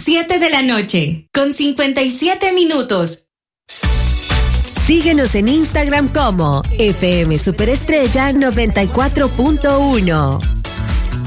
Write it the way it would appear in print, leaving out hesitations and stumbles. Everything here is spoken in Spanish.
7 de la noche, con 57 minutos. Síguenos en Instagram como FM Superestrella 94.1.